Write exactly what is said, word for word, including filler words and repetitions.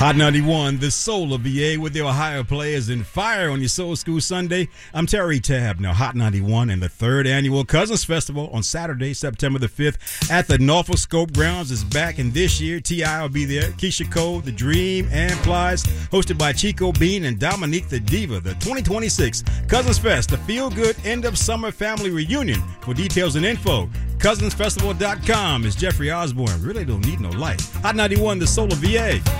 Hot ninety-one, the soul of V A with the Ohio players in fire on your Soul School Sunday. I'm Terry Tabb. Now, Hot ninety-one and the third annual Cousins Festival on Saturday, September the fifth at the Norfolk Scope Grounds is back, and this year T I will be there. Keisha Cole, The Dream, and Plies, hosted by Chico Bean and Dominique the Diva. The twenty twenty-six Cousins Fest, the feel-good end-of-summer family reunion. For details and info, cousins festival dot com. It's Jeffrey Osborne. Really don't need no light. Hot ninety-one, the soul of V A.